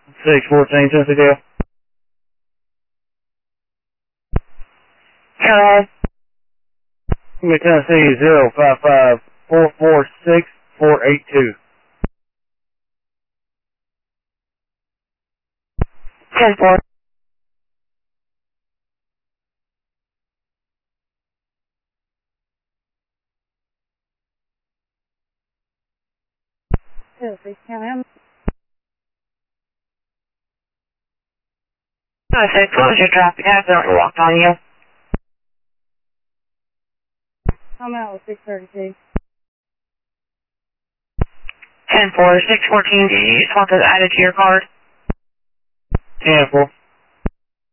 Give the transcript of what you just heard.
614 Tennessee Dale. Go ahead. Give me Tennessee 055446482. 10-4. Tennessee, County. I said close your traffic. I accidentally walked on you. I'm out with 632. 10-4. 614. Do you just want this added to your card? 10-4.